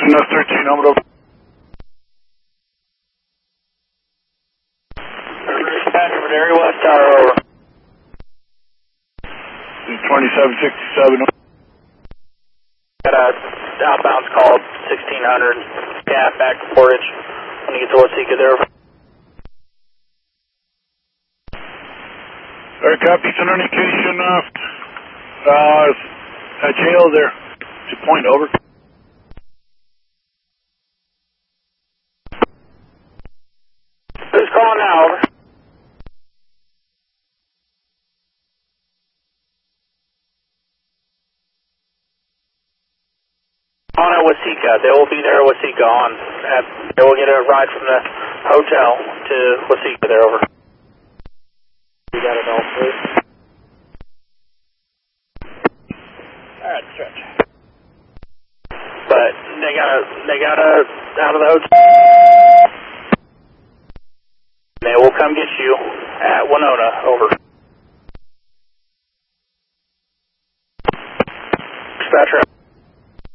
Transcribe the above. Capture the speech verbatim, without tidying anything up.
No thirteen, number over. Passenger with Area West Tower, over. twenty-seven sixty-seven. Got a outbound call, sixteen hundred, gap back to Portage. When you get to Waseca there, over. Alright, copy, send an indication, uh, uh, at jail there. Two point, over. Who's calling now, over? On at Waseca. They will be there at Waseca on. At, they will get a ride from the hotel to Waseca there, over. You got it all, please. Alright, stretch. But they gotta, they gotta, out of the hotel. They will come get you at Winona, over. Dispatcher.